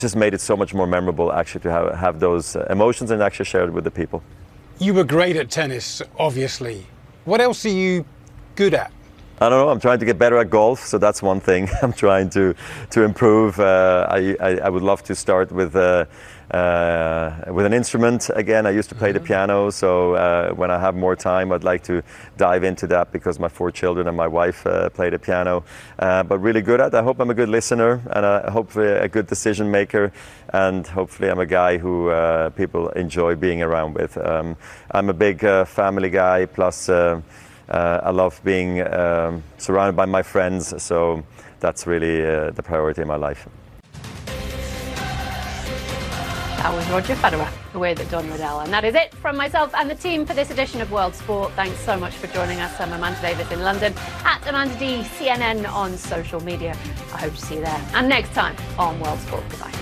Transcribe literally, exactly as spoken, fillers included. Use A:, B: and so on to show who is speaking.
A: just made it so much more memorable actually to have, have those uh, emotions and actually share it with the people.
B: You were great at tennis, obviously. What else are you good at?
A: I don't know, I'm trying to get better at golf, so that's one thing I'm trying to to improve. Uh, I, I, I would love to start with uh, uh, with an instrument again. I used to play mm-hmm. the piano, so uh, when I have more time I'd like to dive into that because my four children and my wife uh, play the piano. Uh, but really good at it. I hope I'm a good listener and I hopefully a good decision maker, and hopefully I'm a guy who uh, people enjoy being around with. Um, I'm a big uh, family guy, plus uh, Uh, I love being um, surrounded by my friends, so that's really uh, the priority in my life.
C: That was Roger Federer with Don Riddell. And that is it from myself and the team for this edition of World Sport. Thanks so much for joining us. I'm Amanda Davis in London, at Amanda D C N N on social media. I hope to see you there. And next time on World Sport. Goodbye.